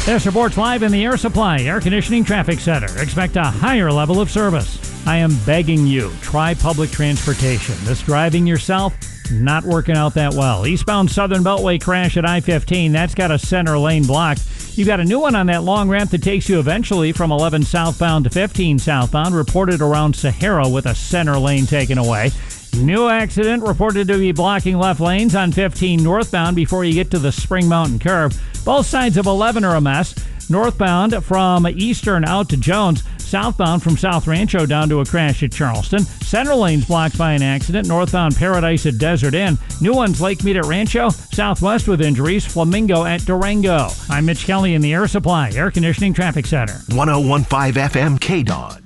This report's live in the Air Supply Air Conditioning Traffic Center. Expect a higher level of service. I am begging you, try public transportation. This driving yourself, not working out that well. Eastbound Southern Beltway crash at I-15. That's got a center lane blocked. You've got a new one on that long ramp that takes you eventually from 11 southbound to 15 southbound, reported around Sahara with a center lane taken away. New accident reported to be blocking left lanes on 15 northbound before you get to the Spring Mountain curve. Both sides of 11 are a mess. Northbound from Eastern out to Jones. Southbound from South Rancho down to a crash at Charleston. Center lane's blocked by an accident. Northbound Paradise at Desert Inn. New one's Lake Mead at Rancho. Southwest with injuries. Flamingo at Durango. I'm Mitch Kelly in the Air Supply Air Conditioning Traffic Center. 101.5 FM KDON.